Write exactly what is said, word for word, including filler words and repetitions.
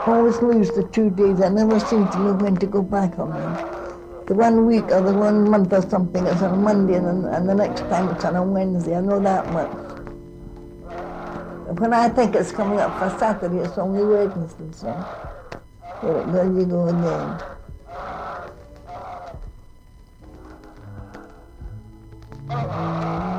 always lose the two days. I never seem to know when to go back on them. The one week or the one month or something is on a Monday, and, and the next time it's on a Wednesday. I know that much. When I think it's coming up for Saturday, it's only Wednesday, so well, there you go again. Oh.